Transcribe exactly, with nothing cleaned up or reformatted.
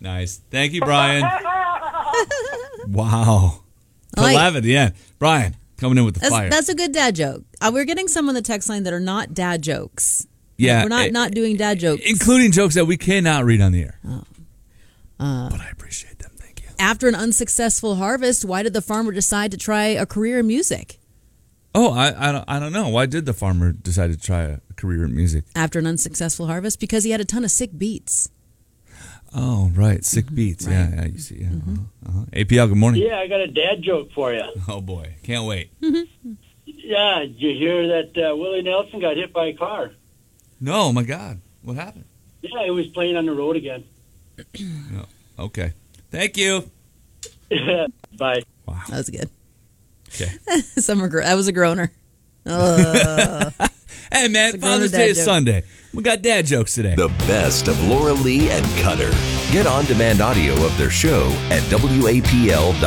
Nice. Thank you, Brian. Wow. Like- eleven, yeah. Brian, coming in with the That's, fire. that's a good dad joke. Uh, we're getting some on the text line that are not dad jokes. Yeah. We're not, eh, not doing dad jokes. Including jokes that we cannot read on the air. Oh. Uh, but I appreciate them. Thank you. After an unsuccessful harvest, why did the farmer decide to try a career in music? Oh, I, I, don't, I don't know. Why did the farmer decide to try a career in music? After an unsuccessful harvest? Because he had a ton of sick beats. Oh, right. Sick Mm-hmm. beats. Right. Yeah, yeah, you see. Yeah. Uh-huh. Uh-huh. A P L, good morning. Yeah, I got a dad joke for you. Oh, boy. Can't wait. Yeah, did you hear that uh, Willie Nelson got hit by a car? No, my God. What happened? Yeah, he was playing on the road again. No. Okay. Thank you. Bye. Wow. That was good. Okay. Summer gro- that was a groaner. Uh, Hey, man, It's a grown Father's dad Day is joke. Sunday. We got dad jokes today. The best of Laura Lee and Cutter. Get on-demand audio of their show at W A P L dot com.